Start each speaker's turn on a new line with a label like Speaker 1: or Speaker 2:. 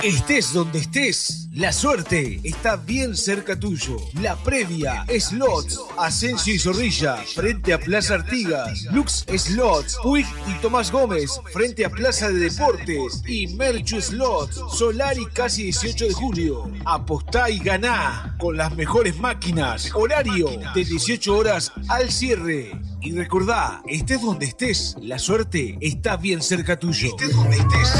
Speaker 1: Estés donde estés, la suerte está bien cerca tuyo. La previa, Slots, Asensio y Zorrilla, frente a Plaza Artigas. Lux Slots, Puig y Tomás Gómez, frente a Plaza de Deportes. Y Merchu Slots, Solari casi 18 de julio. Apostá y ganá con las mejores máquinas. Horario de 18 horas al cierre. Y recordá, estés donde estés, la suerte está bien cerca tuyo. Estés donde estés.